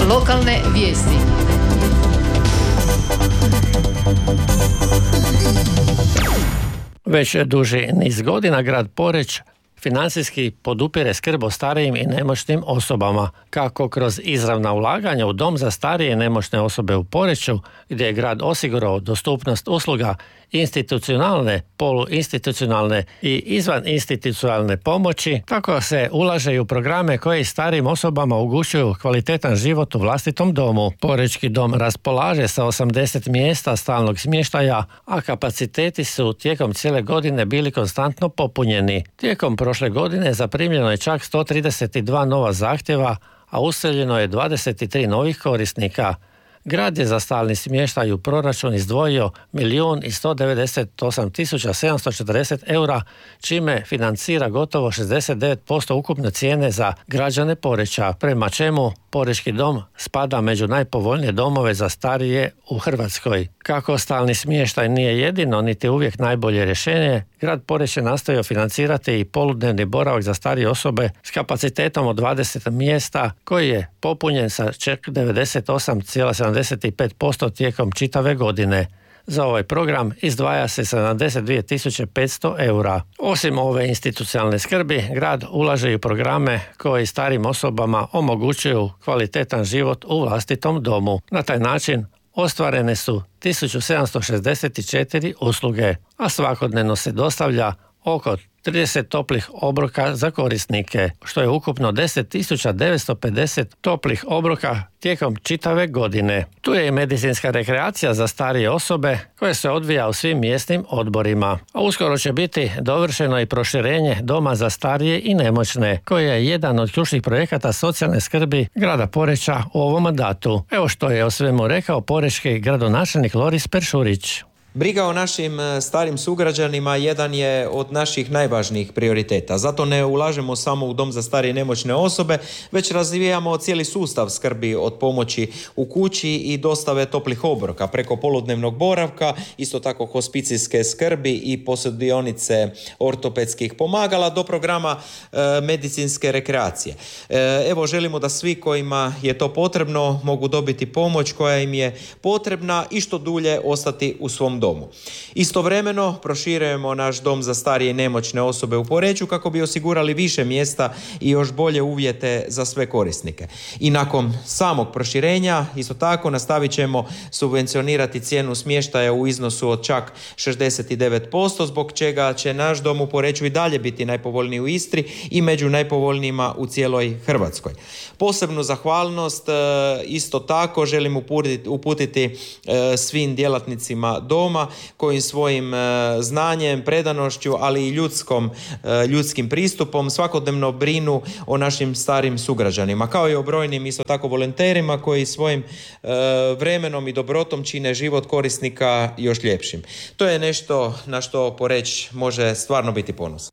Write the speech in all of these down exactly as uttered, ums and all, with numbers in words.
Lokalne vijesti. Već duži niz godina grad Poreč financijski podupire skrb o starijim i nemoćnim osobama, kako kroz izravna ulaganja u dom za starije i nemoćne osobe u Poreču, gdje je grad osigurao dostupnost usluga institucionalne, poluinstitucionalne i izvaninstitucionalne pomoći, tako se ulaže i u programe koji starijim osobama omogućuju kvalitetan život u vlastitom domu. Porečki dom raspolaže sa osamdeset mjesta stalnog smještaja, a kapaciteti su tijekom cijele godine bili konstantno popunjeni. Tijekom prošle godine zaprimljeno je čak sto trideset dva nova zahtjeva, a useljeno je dvadeset tri novih korisnika. Grad je za stalni smještaj u proračun izdvojio milijun i sto devedeset osam tisuća sedamsto četrdeset eura, čime financira gotovo šezdeset devet posto ukupne cijene za građane Poreča, prema čemu Porečki dom spada među najpovoljnije domove za starije u Hrvatskoj. Kako stalni smještaj nije jedino niti uvijek najbolje rješenje, grad Poreč je nastojao financirati i poludnevni boravak za starije osobe s kapacitetom od dvadeset mjesta, koji je popunjen sa čak devedeset osam zarez sedamdeset pet posto tijekom čitave godine. Za ovaj program izdvaja se sedamdeset dvije tisuće petsto eura. Osim ove institucionalne skrbi, grad ulaže i u programe koji starim osobama omogućuju kvalitetan život u vlastitom domu. Na taj način ostvarene su tisuću sedamsto šezdeset četiri usluge, a svakodnevno se dostavlja oko trideset toplih obroka za korisnike, što je ukupno deset tisuća devetsto pedeset toplih obroka tijekom čitave godine. Tu je i medicinska rekreacija za starije osobe koja se odvija u svim mjesnim odborima. A uskoro će biti dovršeno i proširenje doma za starije i nemoćne, koji je jedan od ključnih projekata socijalne skrbi grada Poreča u ovom mandatu. Evo što je o svemu rekao porečki gradonačelnik Loris Peršurić. Briga o našim starim sugrađanima jedan je od naših najvažnijih prioriteta. Zato ne ulažemo samo u dom za starije i nemoćne osobe, već razvijamo cijeli sustav skrbi od pomoći u kući i dostave toplih obroka preko poludnevnog boravka, isto tako hospicijske skrbi i posjedionice ortopedskih pomagala do programa e, medicinske rekreacije. E, evo, želimo da svi kojima je to potrebno mogu dobiti pomoć koja im je potrebna i što dulje ostati u svom domu. domu. Istovremeno proširujemo naš dom za starije i nemoćne osobe u Poreču kako bi osigurali više mjesta i još bolje uvjete za sve korisnike. I nakon samog proširenja isto tako nastavit ćemo subvencionirati cijenu smještaja u iznosu od čak šezdeset devet posto, zbog čega će naš dom u Poreču i dalje biti najpovoljniji u Istri i među najpovoljnijima u cijeloj Hrvatskoj. Posebnu zahvalnost isto tako želim uputiti, uputiti svim djelatnicima doma kojim svojim znanjem, predanošću, ali i ljudskom, ljudskim pristupom svakodnevno brinu o našim starim sugrađanima, kao i o brojnim isto tako volonterima koji svojim vremenom i dobrotom čine život korisnika još ljepšim. To je nešto na što Poreč može stvarno biti ponosan.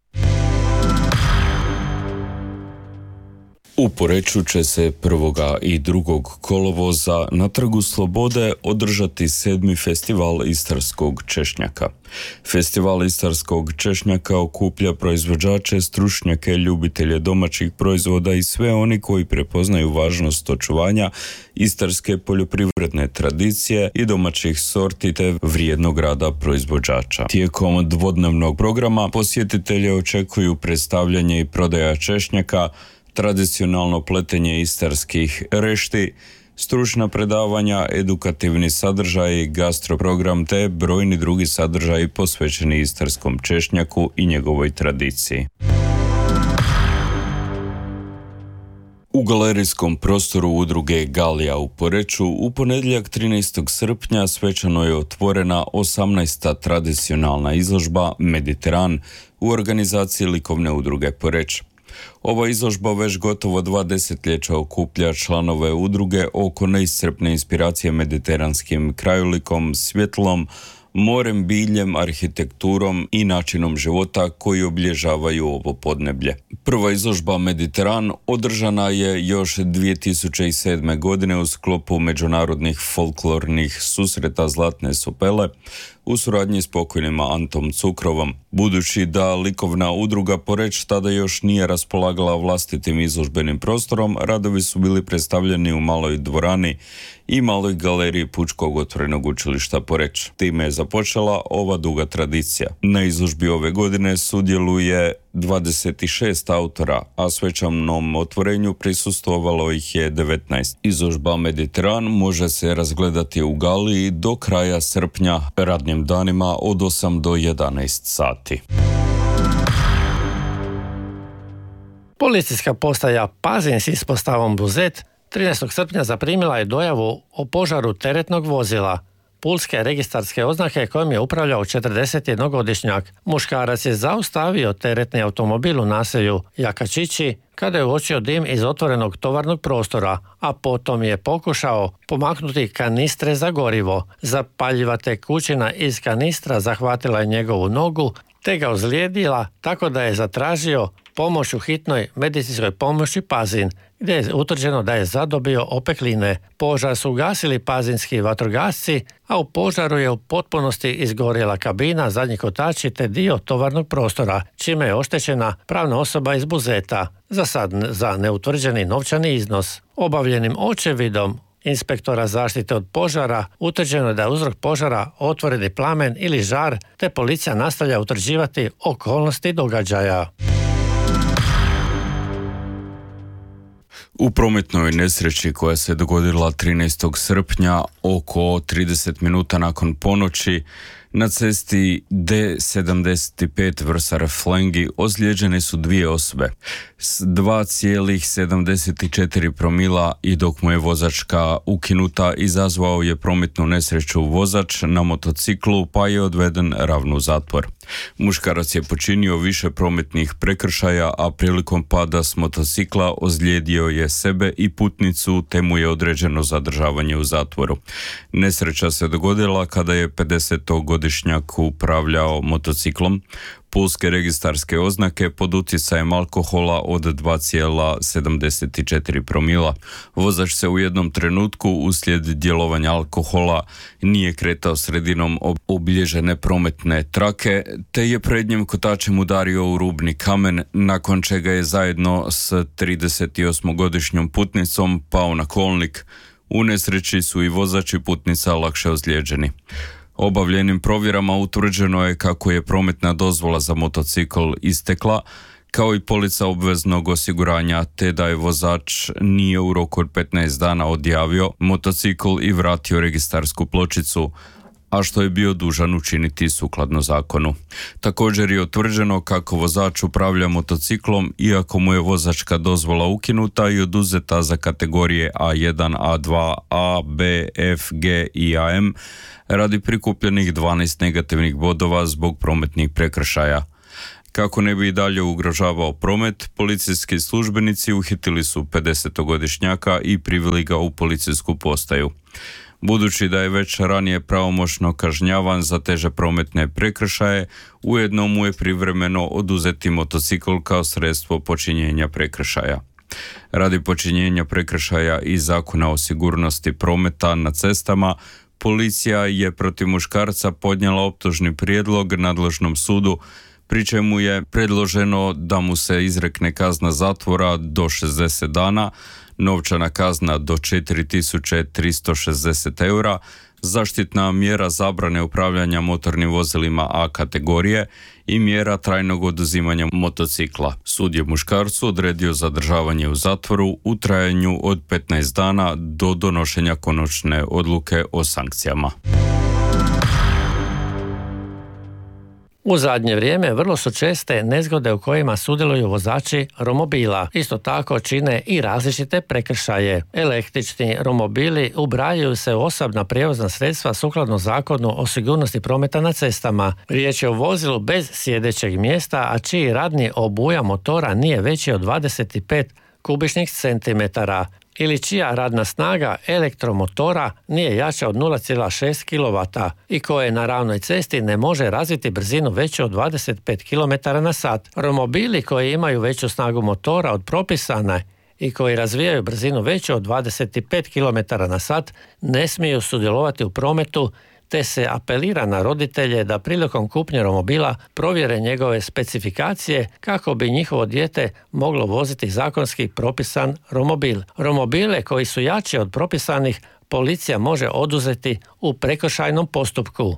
U Poreču će se prvoga i drugog kolovoza na Trgu Slobode održati sedmi festival istarskog češnjaka. Festival istarskog češnjaka okuplja proizvođače, stručnjake, ljubitelje domaćih proizvoda i sve oni koji prepoznaju važnost očuvanja istarske poljoprivredne tradicije i domaćih sorti te vrijednog rada proizvođača. Tijekom dvodnevnog programa posjetitelje očekuju predstavljanje i prodaja češnjaka, tradicionalno pletenje istarskih rešti, stručna predavanja, edukativni sadržaj, gastroprogram te brojni drugi sadržaji posvećeni istarskom češnjaku i njegovoj tradiciji. U galerijskom prostoru udruge Galija u Poreču u ponedjeljak trinaestog srpnja svečano je otvorena osamnaesta tradicionalna izložba Mediteran u organizaciji likovne udruge Poreč. Ova izložba već gotovo dva desetljeća okuplja članove udruge oko neiscrpne inspiracije mediteranskim krajolikom, svjetlom, morem, biljem, arhitekturom i načinom života koji obilježavaju ovo podneblje. Prva izložba Mediteran održana je još dvije tisuće sedme. godine u sklopu međunarodnih folklornih susreta Zlatne Sopele u suradnji s pokojnima Antom Cukrovom. Budući da likovna udruga Poreč tada još nije raspolagala vlastitim izložbenim prostorom, radovi su bili predstavljeni u maloj dvorani i maloj galeriji Pučkog otvorenog učilišta Poreč. Time je započela ova duga tradicija. Na izložbi ove godine sudjeluje dvadeset šest autora, a svečanom otvorenju prisustvovalo ih je devetnaest. Izložba Mediteran može se razgledati u Galiji do kraja srpnja, radnim danima od osam do jedanaest sati. Policijska postaja Pazin s ispostavom Buzet trinaestog srpnja zaprimila je dojavu o požaru teretnog vozila pulske registarske oznake kojom je upravljao četrdesetjednogodišnjak. Muškarac je zaustavio teretni automobil u naselju Jakačići kada je uočio dim iz otvorenog tovarnog prostora, a potom je pokušao pomaknuti kanistre za gorivo. Zapaljiva tekućina iz kanistra zahvatila je njegovu nogu te ga ozlijedila tako da je zatražio pomoć u hitnoj medicinskoj pomoći Pazin, gdje je utvrđeno da je zadobio opekline. Požar su ugasili pazinski vatrogasci, a u požaru je u potpunosti izgorjela kabina, zadnji kotači te dio tovarnog prostora, čime je oštećena pravna osoba iz Buzeta, za sad za neutvrđeni novčani iznos. Obavljenim očevidom inspektora zaštite od požara utvrđeno je da je uzrok požara otvoreni plamen ili žar, te policija nastavlja utvrđivati okolnosti događaja. U prometnoj nesreći koja se dogodila trinaestog srpnja oko trideset minuta nakon ponoći na cesti D sedamdeset pet Vrsar-Flengi ozlijeđene su dvije osobe s dva zarez sedamdeset četiri promila i dok mu je vozačka ukinuta izazvao je prometnu nesreću vozač na motociklu pa je odveden ravno u zatvor. Muškarac je počinio više prometnih prekršaja, a prilikom pada s motocikla ozlijedio je sebe i putnicu te mu je određeno zadržavanje u zatvoru. Nesreća se dogodila kada je pedesetogodišnjak upravljao motociklom pulske registarske oznake pod utjecajem alkohola od dva zarez sedamdeset četiri promila. Vozač se u jednom trenutku uslijed djelovanja alkohola nije kretao sredinom obilježene prometne trake, te je prednjim kotačem udario u rubni kamen, nakon čega je zajedno s tridesetosmogodišnjom putnicom pao na kolnik. U nesreći su i vozač i putnica lakše ozlijeđeni. Obavljenim provjerama utvrđeno je kako je prometna dozvola za motocikl istekla, kao i polica obveznog osiguranja, te da je vozač nije u roku od petnaest dana odjavio motocikl i vratio registarsku pločicu, a što je bio dužan učiniti sukladno zakonu. Također je utvrđeno kako vozač upravlja motociklom iako mu je vozačka dozvola ukinuta i oduzeta za kategorije A jedan, A dva, A, B, F, G i A M radi prikupljenih dvanaest negativnih bodova zbog prometnih prekršaja. Kako ne bi i dalje ugrožavao promet, policijski službenici uhitili su pedesetogodišnjaka i priveli ga u policijsku postaju. Budući da je već ranije pravomoćno kažnjavan za teže prometne prekršaje, ujedno mu je privremeno oduzeti motocikl kao sredstvo počinjenja prekršaja. Radi počinjenja prekršaja i Zakona o sigurnosti prometa na cestama, policija je protiv muškarca podnijela optužni prijedlog nadležnom sudu, pri čemu je predloženo da mu se izrekne kazna zatvora do šezdeset dana, novčana kazna do četiri tisuće tristo šezdeset eura, zaštitna mjera zabrane upravljanja motornim vozilima A kategorije i mjera trajnog oduzimanja motocikla. Sud je muškarcu odredio zadržavanje u zatvoru u trajanju od petnaest dana do donošenja konačne odluke o sankcijama. U zadnje vrijeme vrlo su česte nezgode u kojima sudjeluju vozači romobila. Isto tako čine i različite prekršaje. Električni romobili ubrajaju se u osobna prijevozna sredstva sukladno Zakonu o sigurnosti prometa na cestama. Riječ je o vozilu bez sjedećeg mjesta, a čiji radni obujam motora nije veći od dvadeset pet kubičnih centimetara ili čija radna snaga elektromotora nije jača od nula zarez šest kilovata i koje na ravnoj cesti ne može razviti brzinu veću od dvadeset pet kilometara na sat. Romobili koji imaju veću snagu motora od propisane i koji razvijaju brzinu veću od dvadeset pet kilometara na sat ne smiju sudjelovati u prometu, te se apelira na roditelje da prilikom kupnje romobila provjere njegove specifikacije kako bi njihovo dijete moglo voziti zakonski propisan romobil. Romobile koji su jači od propisanih policija može oduzeti u prekršajnom postupku.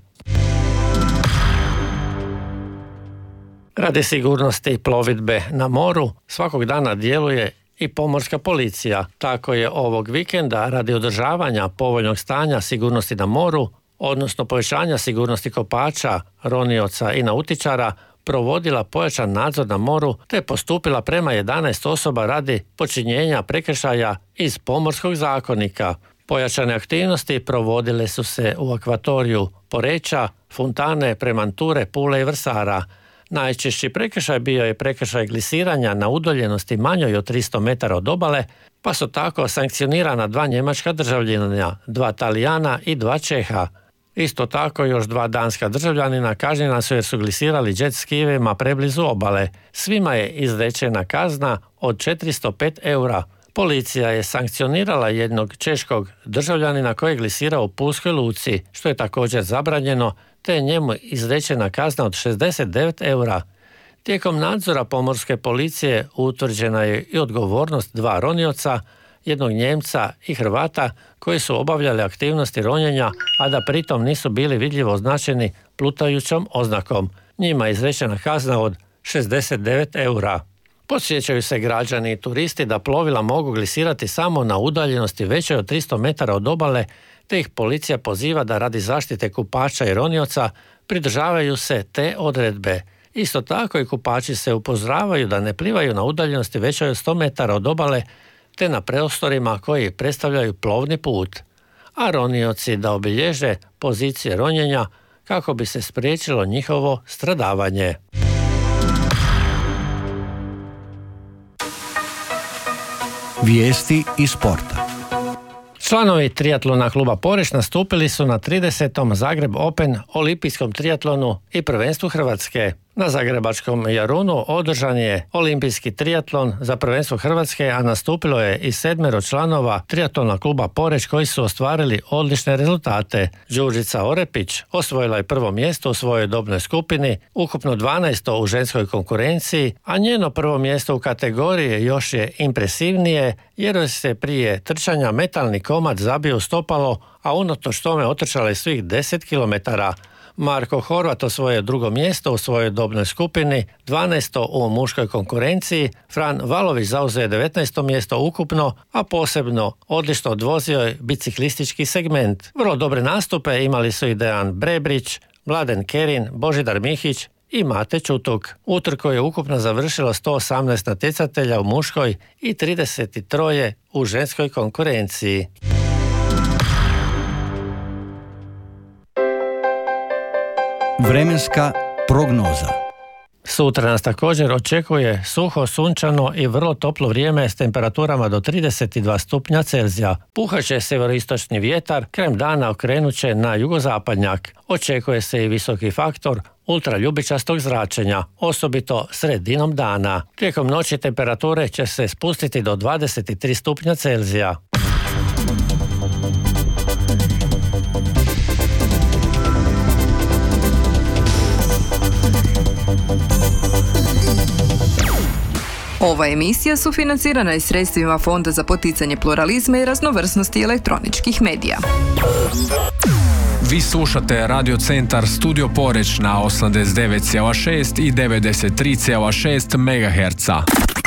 Radi sigurnosti plovidbe na moru svakog dana djeluje i pomorska policija. Tako je ovog vikenda radi održavanja povoljnog stanja sigurnosti na moru, odnosno povećanja sigurnosti kopača, ronioca i nautičara, provodila pojačan nadzor na moru te postupila prema jedanaest osoba radi počinjenja prekršaja iz Pomorskog zakonika. Pojačane aktivnosti provodile su se u akvatoriju Poreča, Funtane, Premanture, Pule i Vrsara. Najčešći prekršaj bio je prekršaj glisiranja na udaljenosti manjoj od tristo metara od obale, pa su tako sankcionirana dva njemačka državljanina, dva Talijana i dva Čeha. Isto tako još dva danska državljanina kažnjena su jer su glisirali jet skijevima preblizu obale. Svima je izrečena kazna od četiristo pet eura. Policija je sankcionirala jednog češkog državljanina koji je glisirao u Pulskoj luci, što je također zabranjeno, te je njemu izrečena kazna od šezdeset devet eura. Tijekom nadzora pomorske policije utvrđena je i odgovornost dva ronioca, jednog Njemca i Hrvata koji su obavljali aktivnosti ronjenja, a da pritom nisu bili vidljivo označeni plutajućom oznakom. Njima je izrečena kazna od šezdeset devet eura. Podsjećaju se građani i turisti da plovila mogu glisirati samo na udaljenosti većoj od tristo metara od obale, te ih policija poziva da radi zaštite kupača i ronioca pridržavaju se te odredbe. Isto tako i kupači se upozoravaju da ne plivaju na udaljenosti većoj od sto metara od obale, te na prostorima koji predstavljaju plovni put. A ronioci da obilježe pozicije ronjenja kako bi se spriječilo njihovo stradavanje. Vijesti iz sporta. Članovi trijatlona kluba Poreč nastupili su na tridesetom Zagreb Open olimpijskom trijatlonu i prvenstvu Hrvatske. Na zagrebačkom Jarunu održan je olimpijski trijatlon za prvenstvo Hrvatske, a nastupilo je i sedmero članova trijatlona kluba Poreč koji su ostvarili odlične rezultate. Đurđica Orepić osvojila je prvo mjesto u svojoj dobnoj skupini, ukupno dvanaesto u ženskoj konkurenciji, a njeno prvo mjesto u kategoriji još je impresivnije jer joj se prije trčanja metalni komad zabio u stopalo, a unatoč tome otrčala je svih deset kilometara. Marko Horvat osvojio drugo mjesto u svojoj dobnoj skupini, dvanaesto u muškoj konkurenciji, Fran Valović zauzeo devetnaesto mjesto ukupno, a posebno odlično odvozio je biciklistički segment. Vrlo dobre nastupe imali su i Dejan Brebrić, Mladen Kerin, Božidar Mihić i Mate Čutuk. Utrku je ukupno završilo sto osamnaest natjecatelja u muškoj i trideset tri u ženskoj konkurenciji. Vremenska prognoza. Sutra nas također očekuje suho, sunčano i vrlo toplo vrijeme s temperaturama do trideset dva stupnja Celzija. Puhat će sjeveroistočni vjetar, krajem dana okrenut će na jugozapadnjak. Očekuje se i visoki faktor ultraljubičastog zračenja, osobito sredinom dana. Tijekom noći temperature će se spustiti do dvadeset tri stupnja Celzija. Ova emisija sufinancirana iz sredstvima Fonda za poticanje pluralizma i raznovrsnosti elektroničkih medija. Vi slušate Radio Centar Studio Poreč na osamdeset devet zarez šest i devedeset tri zarez šest megaherca.